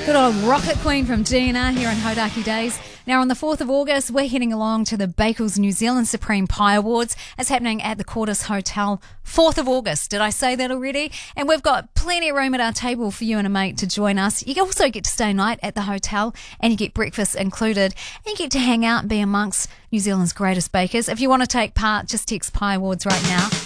Good old Rocket Queen from DNR here on Hodaki Days. Now on the 4th of August, we're heading along to the Bakers New Zealand Supreme Pie Awards. It's happening at the Quartus Hotel, 4th of August. Did I say that already? And we've got plenty of room at our table for you and a mate to join us. You also get to stay night at the hotel and you get breakfast included. And you get to hang out and be amongst New Zealand's greatest bakers. If you want to take part, just text Pie Awards right now